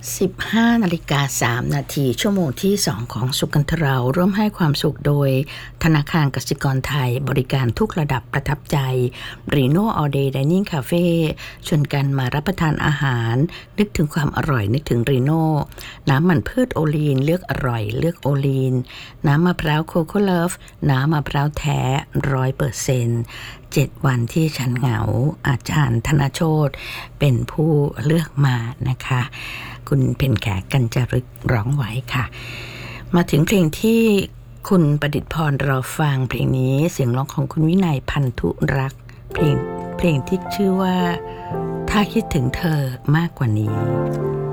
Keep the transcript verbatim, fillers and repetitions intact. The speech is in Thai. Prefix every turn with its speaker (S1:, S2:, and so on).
S1: สิบห้านาฬิกาสามนาทีชั่วโมงที่สองของสุขกันทเราร่วมให้ความสุขโดยธนาคารกสิกรไทยบริการทุกระดับประทับใจ Reno All Day Dining Cafe ชวนกันมารับประทานอาหารนึกถึงความอร่อยนึกถึง Reno น้ำมันพืชโอลีนเลือกอร่อยเลือกโอลีนน้ำมะพร้าวโคโค่เลิฟน้ำมะพร้าวแท้ ร้อยเปอร์เซ็นต์ เจ็ดวันที่ฉันเหงาอาจารย์ธนโชติเป็นผู้เลือกมานะคะคุณเพ็ญแขกกัญจรึกร้องไว้ค่ะมาถึงเพลงที่คุณประดิษฐ์พรรอฟังเพลงนี้เสียงร้องของคุณวินัยพันธุรักษ์เพลงเพลงที่ชื่อว่าถ้าคิดถึงเธอมากกว่านี้